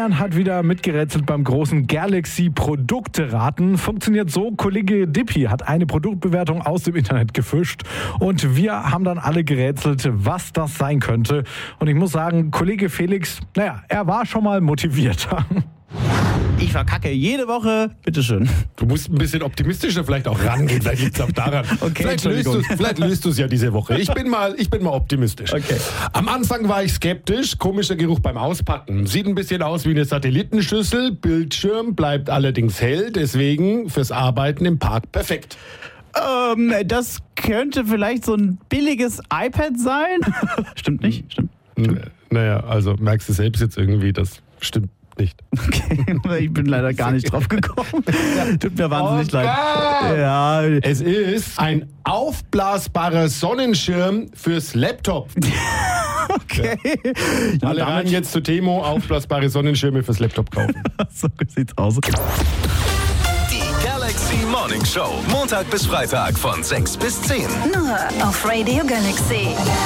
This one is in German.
Florian hat wieder mitgerätselt beim großen Galaxy-Produkte-Raten. Funktioniert so, Kollege Dippi hat eine Produktbewertung aus dem Internet gefischt und wir haben dann alle gerätselt, was das sein könnte. Und ich muss sagen, Kollege Felix, er war schon mal motivierter. Ich verkacke jede Woche. Bitteschön. Du musst ein bisschen optimistischer vielleicht auch rangehen. Vielleicht liegt es auch daran. Okay, vielleicht löst du es ja diese Woche. Ich bin mal optimistisch. Okay. Am Anfang war ich skeptisch. Komischer Geruch beim Auspacken. Sieht ein bisschen aus wie eine Satellitenschüssel. Bildschirm bleibt allerdings hell. Deswegen fürs Arbeiten im Park perfekt. Das könnte vielleicht so ein billiges iPad sein. Stimmt nicht? Stimmt. Naja, also merkst du selbst jetzt irgendwie, das stimmt nicht. Okay, ich bin leider gar nicht drauf gekommen. Tut mir wahnsinnig leid. Ja. Es ist ein aufblasbarer Sonnenschirm fürs Laptop. Okay. Ja. Alle rein jetzt zu Temo, aufblasbare Sonnenschirme fürs Laptop kaufen. So sieht's aus. Die Galaxy Morning Show. Montag bis Freitag von 6 bis 10. Nur auf Radio Galaxy.